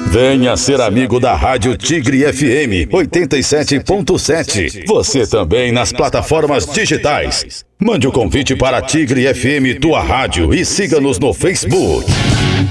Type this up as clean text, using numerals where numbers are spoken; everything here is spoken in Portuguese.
Venha ser amigo da Rádio Tigre FM 87.7. Você também nas plataformas digitais. Mande o convite para Tigre FM Tua Rádio e siga-nos no Facebook.